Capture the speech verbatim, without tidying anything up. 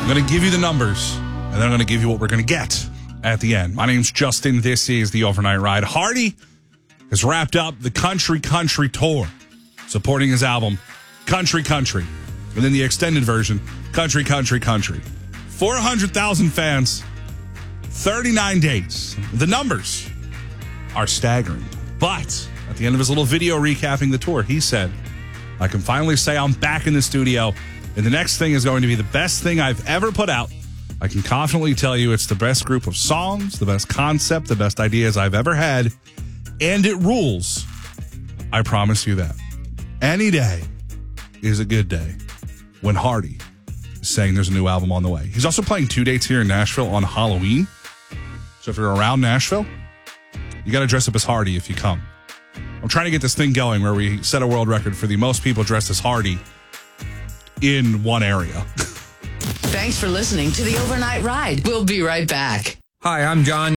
going to give you the numbers, and then I'm going to give you what we're going to get at the end. My name's Justin. This is the Overnight Ride. Hardy has wrapped up the Country Country Tour, supporting his album, Country Country. And then the extended version, Country Country Country. four hundred thousand fans, thirty-nine days. The numbers are staggering. But at the end of his little video recapping the tour, he said, I can finally say I'm back in the studio, and the next thing is going to be the best thing I've ever put out. I can confidently tell you it's the best group of songs, the best concept, the best ideas I've ever had, and it rules. I promise you that. Any day is a good day when Hardy is saying there's a new album on the way. He's also playing two dates here in Nashville on Halloween. So if you're around Nashville, you got to dress up as Hardy if you come. I'm trying to get this thing going where we set a world record for the most people dressed as Hardy in one area. Thanks for listening to the Overnight Ride. We'll be right back. Hi, I'm John.